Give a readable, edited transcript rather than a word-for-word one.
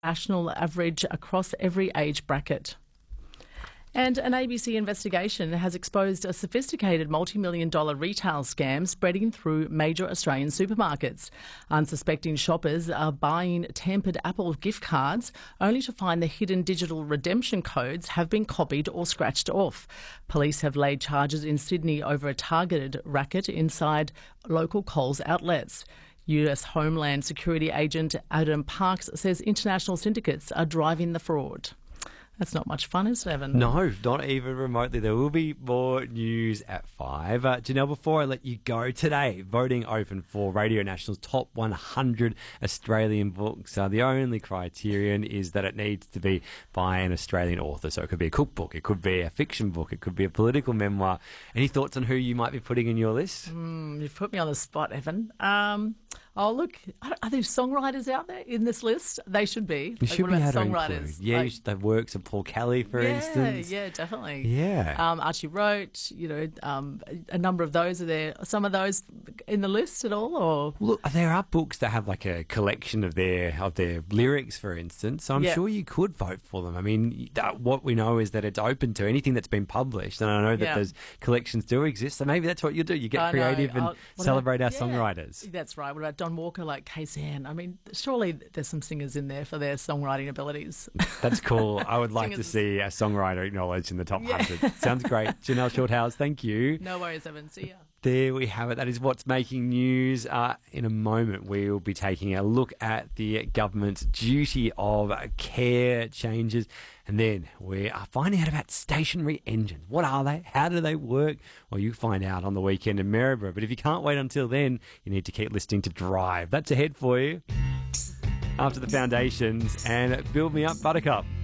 national average across every age bracket. And an ABC investigation has exposed a sophisticated multi-million-dollar retail scam spreading through major Australian supermarkets. Unsuspecting shoppers are buying tampered Apple gift cards only to find the hidden digital redemption codes have been copied or scratched off. Police have laid charges in Sydney over a targeted racket inside local Coles outlets. US Homeland Security agent Adam Parks says international syndicates are driving the fraud. That's not much fun, is it, Evan? No, not even remotely. There will be more news at 5. Janelle, before I let you go today, voting open for Radio National's top 100 Australian books. The only criterion is that it needs to be by an Australian author. So it could be a cookbook, it could be a fiction book, it could be a political memoir. Any thoughts on who you might be putting in your list? You've put me on the spot, Evan. Look, are there songwriters out there in this list? They should be. You should be able to include. Yeah, like, the works of Paul Kelly, for instance. Yeah, definitely. Yeah. Archie wrote, a number of those. Are there some of those in the list at all? Or look, there are books that have like a collection of their lyrics, for instance. So I'm sure you could vote for them. I mean, what we know is that it's open to anything that's been published, and I know that those collections do exist. So maybe that's what you do. You get creative and celebrate our songwriters. That's right. What about Don Walker, like KZN? I mean, surely there's some singers in there for their songwriting abilities. That's cool. I would like to see a songwriter acknowledged in the top 100. Sounds great. Janelle Shorthouse, thank you. No worries, Evan. See ya. There we have it. That is what's making news. In a moment, we will be taking a look at the government's duty of care changes. And then we are finding out about stationary engines. What are they? How do they work? Well, you find out on the weekend in Maryborough. But if you can't wait until then, you need to keep listening to Drive. That's ahead for you. After the foundations and Build Me Up, Buttercup.